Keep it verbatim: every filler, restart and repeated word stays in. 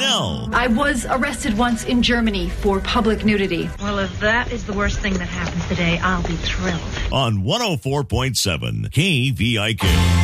Nell. I was arrested once in Germany for public nudity. Well, if that is the worst thing that happens today, I'll be thrilled. On one oh four point seven K V I K.